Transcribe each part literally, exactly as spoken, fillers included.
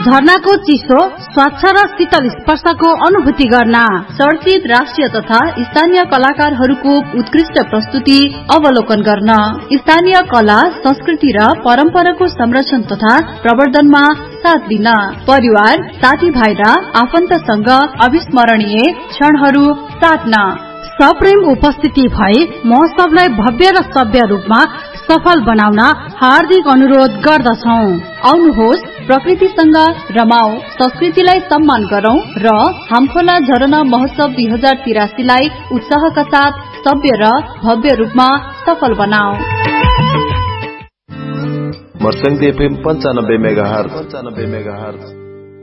झरनाको चिसो स्वच्छ र शीतल स्पर्शको अनुभूति गर्न, चर्चित राष्ट्रिय तथा स्थानीय कलाकारहरूको उत्कृष्ट प्रस्तुति अवलोकन गर्न, स्थानीय कला संस्कृति र परम्पराको संरक्षण तथा प्रवर्धनमा साथ दिन, परिवार साथीभाइ र आफन्तसँग अविस्मरणीय क्षणहरू साट्न, सप्रेम उपस्थिति भई महोत्सवलाई भव्य र सभ्य रूपमा सफल बनाउन हार्दिक अनुरोध गर्दछौं। आउनुहोस्, प्रकृतिसँग रमाऊ, संस्कृतिलाई सम्मान गरौं र हामखोला झरना महोत्सव दुई हजार तिरासीलाई उत्साहका साथ सभ्य र भव्य रूपमा सफल बनाऊ। मर्स्याङ्दी एफएम पञ्चानब्बे मेगाहर्ज पञ्चानब्बे मेगाहर्ज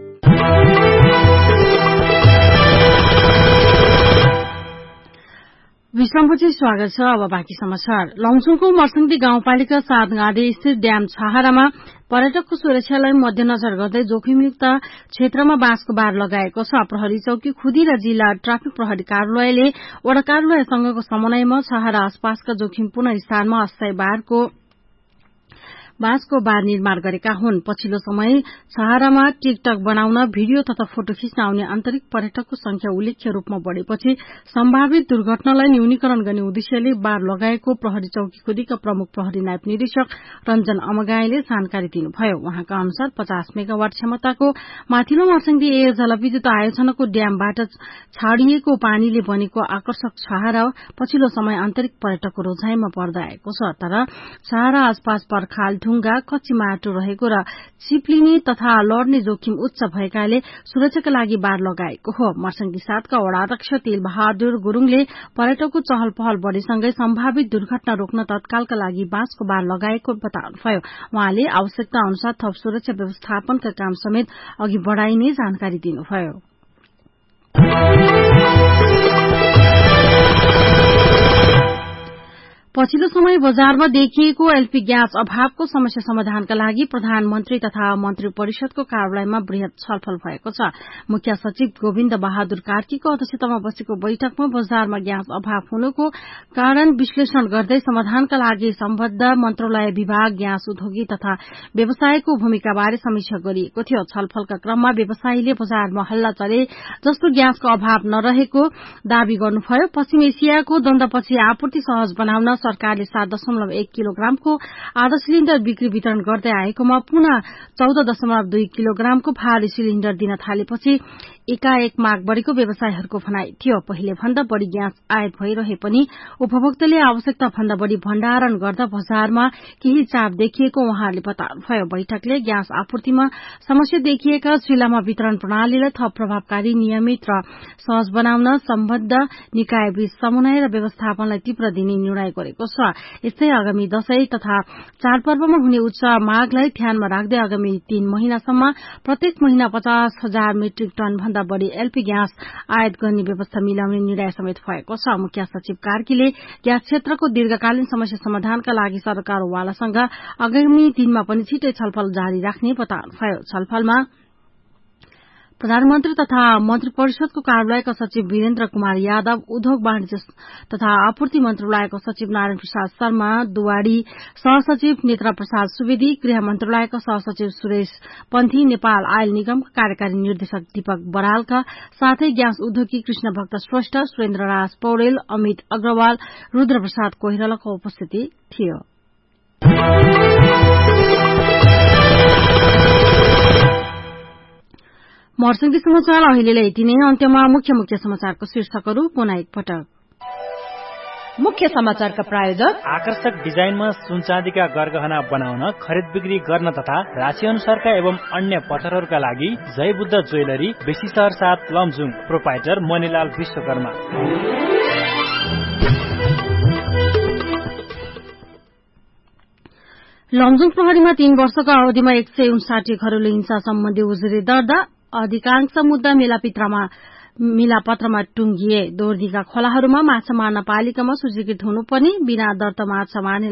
विश्रामपछि स्वागत छ। अब बाँकी समाचार। लमजुङको मर्स्याङ्दी गाउँपालिका सात गाँधे स्थित ड्याम छहारामा पर्यटकको सुरक्षालाई मध्यनजर गर्दै जोखिमयुक्त क्षेत्रमा बाँसको बार लगाएको छ। प्रहरी चौकी खुदी र जिल्ला ट्राफिक प्रहरी कार्यालयले वडा कार्यालयसँगको समन्वयमा छहारा आसपासका जोखिमपूर्ण स्थानमा अस्थायी बारको बाँसको बार निर्माण गरेका हुन्। पछिल्लो समय छहारामा टिकटक बनाउन, भिडियो तथा फोटो खिच्न आउने आन्तरिक पर्यटकको संख्या उल्लेख्य रूपमा बढ़ेपछि सम्भावित दुर्घटनालाई न्यूनीकरण गर्ने उद्देश्यले बार लगाएको प्रहरी चौकी खुदीका प्रमुख प्रहरी नायब निरीक्षक रञ्जन अमगाईले जानकारी दिनुभयो। उहाँका अनुसार पचास मेगावाट क्षमताको माथिल्लो मर्स्याङ्दी ए जलविद्युत आयोजनाको ड्यामबाट छाडिएको पानीले बनेको आकर्षक छहारा पछिल्लो समय आन्तरिक पर्यटकको रोजाइमा पर्दै आएको छ। तर छहारा आसपास पर्खाल, ढुंगा, कच्ची माटो रहेको र चिप्लिने तथा लड्ने जोखिम उच्च भएकाले सुरक्षाका लागि बार लगाएको हो। मर्स्याङ्दी सातका वडा अध्यक्ष तेल बहादुर गुरूङले पर्यटकको चहल पहल बढ़ेसँगै सम्भावित दुर्घटना रोक्न तत्कालका लागि बाँसको बार लगाएको बताउनुभयो। उहाँले आवश्यकता अनुसार थप सुरक्षा व्यवस्थापनका काम समेत अघि बढ़ाइने जानकारी दिनुभयो। पछिल्लो समय बजारमा देखिएको एलपी ग्यास अभावको समस्या समाधानका लागि प्रधानमन्त्री तथा मन्त्री परिषदको कार्यालयमा वृहत छलफल भएको छ। मुख्य सचिव गोविन्द बहादुर कार्कीको अध्यक्षतामा बसेको बैठकमा बजारमा ग्यास अभाव हुनुको कारण विश्लेषण गर्दै समाधानका लागि सम्बद्ध मन्त्रालय, विभाग, ग्यास उद्योगी तथा व्यवसायको भूमिकाबारे समीक्षा गरिएको थियो। छलफलका क्रममा व्यवसायीले बजारमा हल्ला चले जस्तो ग्यासको अभाव नरहेको दावी गर्नुभयो। पश्चिम एसियाको द्वन्द्वपछि आपूर्ति सहज बनाउन सरकारले सात दशमलव एक किलोग्रामको आधा सिलिण्डर बिक्री वितरण गर्दै आएकोमा पुनः चौध दशमलव दुई किलोग्रामको भारी सिलिण्डर दिन थालेपछि एकाएक माग बढ़ेको व्यवसायीहरूको भनाई थियो। पहिले भन्दा बढ़ी ग्यास आयात भइरहे पनि उपभोक्ताले आवश्यकता भन्दा बढ़ी भण्डारण गर्दा बजारमा केही चाप देखिएको उहाँहरूले बताउनुभयो। बैठकले ग्यास आपूर्तिमा समस्या देखिएका जिल्लामा वितरण प्रणालीलाई थप प्रभावकारी, नियमित र सहज बनाउन सम्बद्ध निकायबीच समन्वय र व्यवस्थापनलाई तीव्र दिने निर्णय गरेको छ। यस्तै आगामी दशैं तथा चाडपर्वमा हुने उच्च मागलाई ध्यानमा राख्दै आगामी तीन महिनासम्म प्रत्येक महिना पचास हजार मेट्रिक टन भन्दा बढ़ी एलपी ग्यास आयात गर्ने व्यवस्था मिलाउने निर्णय समेत भएको छ। मुख्य सचिव कार्कीले ग्यास क्षेत्रको दीर्घकालीन समस्या समाधानका लागि सरकारवालासँग आगामी दिनमा पनि छिटै छलफल जारी राख्ने बताउनुभयो। छलफलमा प्रधानमन्त्री तथा मन्त्री परिषदको कार्यालयका सचिव वीरेन्द्र कुमार यादव, उद्योग वाणिज्य तथा आपूर्ति मन्त्रालयका सचिव नारायण प्रसाद शर्मा दुवाडी, सहसचिव नेत्र प्रसाद सुवेदी, गृह मन्त्रालयका सहसचिव सुरेश पन्थी, नेपाल आयल निगमका कार्यकारी निर्देशक दीपक बरालका साथै ग्यास उद्योगी कृष्ण भक्त श्रेष्ठ, सुरेन्द्र राज पौडेल, अमित अग्रवाल, रुद्र प्रसाद कोइरालाको उपस्थिति थियो। मर्स्याङ्दी समाचार अहिलेलाई यति नै। अन्त्यमा मुख्य मुख्य समाचारको शीर्षकहरू पुनः एकपटक। मुख्य समाचारका प्रायोजक आकर्षक डिजाइनमा सुनचाँदीका गरगहना बनाउन, खरिद बिक्री गर्न तथा राशि अनुसारका एवं अन्य पत्थरहरूका लागि जय बुद्ध ज्वेलरी, बेसी शहर सात, लमजुङ। प्रोपाइटर मणिलाल विश्वकर्मा। लमजुङ प्रहरीमा तीन वर्षको अवधिमा एक सय उन्साठी घरेलु हिंसा सम्बन्धी उजुरी दर्ता, अधिकांश मुद्दा मेलापित्रमा मिलापत्रमा टुंगिए। दोर्दीका खोलाहरूमा माछा मार्न पालिकामा सूचीकृत हुनुपर्ने, बिना दर्ता माछा मार्ने